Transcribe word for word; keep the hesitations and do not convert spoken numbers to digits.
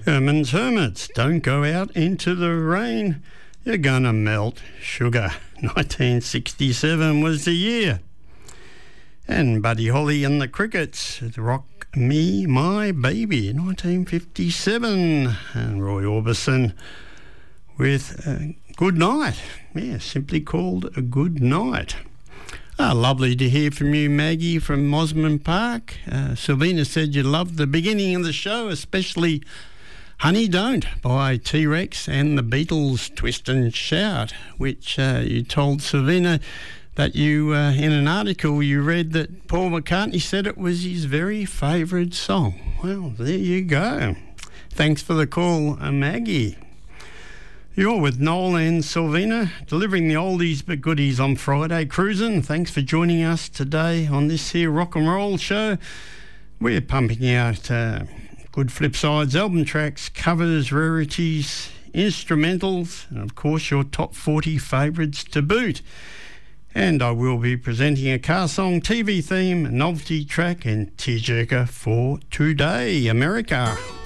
Herman's Hermits, don't go out into the rain, you're gonna melt sugar. nineteen sixty-seven was the year. And Buddy Holly and the Crickets, Rock Me My Baby, nineteen fifty-seven. And Roy Orbison with uh, Good Night, yeah, simply called A Good Night. Ah, lovely to hear from you, Maggie from Mosman Park. Uh, Sylvina said you loved the beginning of the show, especially Honey Don't by T-Rex and the Beatles' Twist and Shout, which uh, you told Sylvina that you, uh, in an article you read, that Paul McCartney said it was his very favourite song. Well, there you go. Thanks for the call, uh, Maggie. You're with Noel and Sylvina, delivering the oldies but goodies on Friday cruising. Thanks for joining us today on this here rock and roll show. We're pumping out uh, good flip sides, album tracks, covers, rarities, instrumentals, and of course your top forty favourites to boot. And I will be presenting a car song, T V theme, novelty track and tearjerker for Today America.